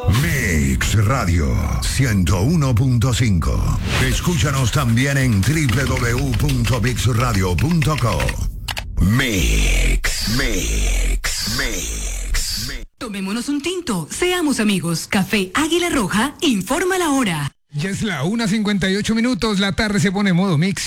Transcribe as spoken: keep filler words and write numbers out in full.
Mix Radio ciento uno punto cinco. Escúchanos también en doble u doble u doble u punto mix radio punto com. Mix, Mix, Mix. Tomémonos un tinto, seamos amigos. Café Águila Roja informa la hora. Ya es la una cincuenta y ocho minutos, la tarde se pone en modo mix.